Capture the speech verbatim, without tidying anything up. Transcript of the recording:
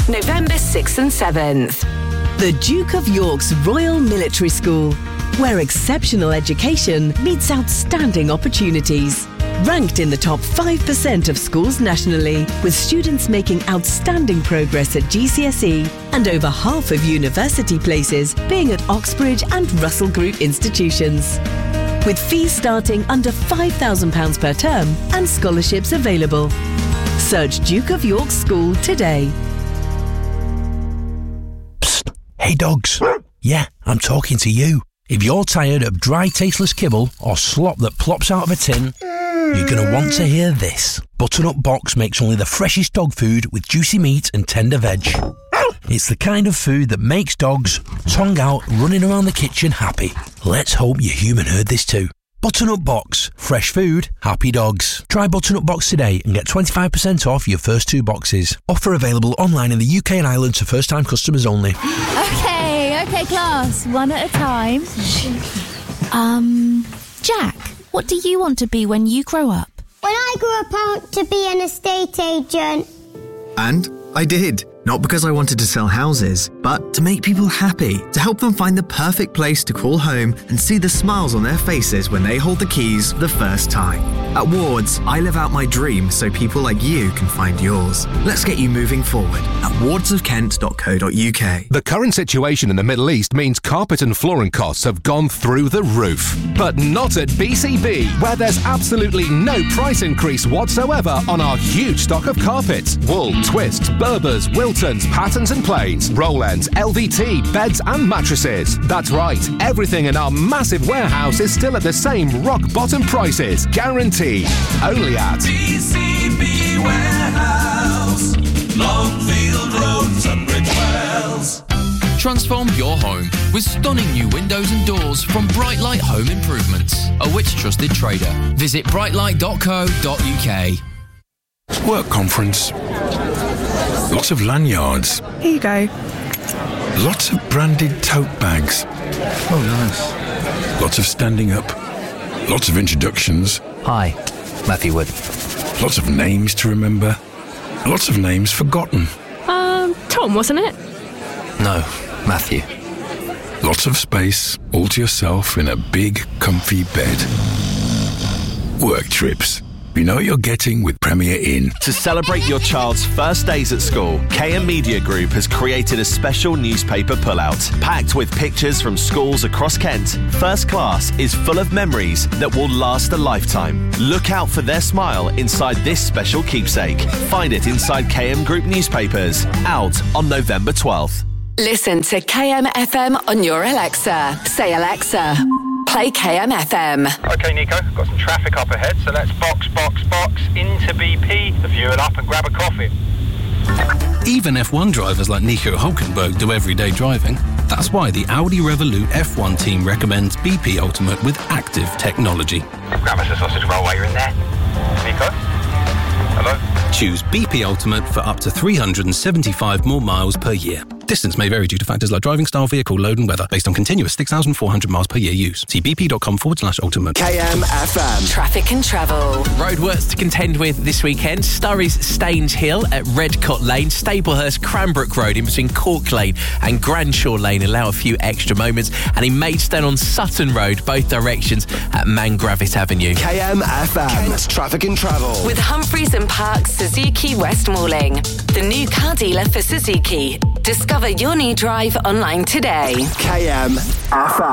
November sixth and seventh. The Duke of York's Royal Military School, where exceptional education meets outstanding opportunities. Ranked in the top five percent of schools nationally, with students making outstanding progress at G C S E and over half of university places being at Oxbridge and Russell Group institutions. With fees starting under five thousand pounds per term and scholarships available. Search Duke of York School today. Psst. Hey dogs. Yeah, I'm talking to you. If you're tired of dry, tasteless kibble or slop that plops out of a tin, you're going to want to hear this. Butternut Box makes only the freshest dog food with juicy meat and tender veg. It's the kind of food that makes dogs, tongue out, running around the kitchen happy. Let's hope your human heard this too. Butternut Box. Fresh food, happy dogs. Try Butternut Box today and get twenty-five percent off your first two boxes. Offer available online in the U K and Ireland to first-time customers only. Okay, okay, class. One at a time. Um, Jack, what do you want to be when you grow up? When I grew up, I want to be an estate agent. And I did. Not because I wanted to sell houses, but to make people happy, to help them find the perfect place to call home and see the smiles on their faces when they hold the keys for the first time. At Wards, I live out my dream so people like you can find yours. Let's get you moving forward at wards of kent dot co dot u k. The current situation in the Middle East means carpet and flooring costs have gone through the roof. But not at B C B, where there's absolutely no price increase whatsoever on our huge stock of carpets. Wool, twists, Berbers, Wiltons, patterns and plains, roll ends, L V T, beds and mattresses. That's right, everything in our massive warehouse is still at the same rock bottom prices, guaranteed. Only at B C B Warehouse, Longfield Road, Tunbridge Wells. Transform your home with stunning new windows and doors from Brightlight Home Improvements, a Which trusted trader. Visit brightlight dot co dot u k. Work conference. Lots of lanyards. Here you go. Lots of branded tote bags. Oh, nice. Lots of standing up. Lots of introductions. Hi, Matthew Wood. Lots of names to remember. Lots of names forgotten. Um, Tom, wasn't it? No, Matthew. Lots of space, all to yourself in a big, comfy bed. Work trips. You know what you're getting with Premier Inn. To celebrate your child's first days at school, K M Media Group has created a special newspaper pullout. Packed with pictures from schools across Kent, First Class is full of memories that will last a lifetime. Look out for their smile inside this special keepsake. Find it inside K M Group newspapers, out on November twelfth. Listen to K M F M on your Alexa. Say, Alexa, play K M F M. OK, Nico, got some traffic up ahead, so let's box, box, box into B P, fuel up and grab a coffee. Even F one drivers like Nico Hulkenberg do everyday driving. That's why the Audi Revolut F one team recommends B P Ultimate with active technology. Grab us a sausage roll while you're in there. Nico? Hello? Choose B P Ultimate for up to three hundred seventy-five more miles per year. Distance may vary due to factors like driving style, vehicle load and weather, based on continuous six thousand four hundred miles per year use. See bp.com forward slash ultimate. K M F M. Traffic and travel. Roadworks to contend with this weekend. Sturry's Staines Hill at Redcott Lane. Staplehurst Cranbrook Road in between Cork Lane and Granshaw Lane allow a few extra moments. And in Maidstone on Sutton Road, both directions at Mangravit Avenue. K M F M. Kent's Traffic and Travel. With Humphreys and Parks Suzuki West Malling, the new car dealer for Suzuki. Discover your new drive online today. K M F M.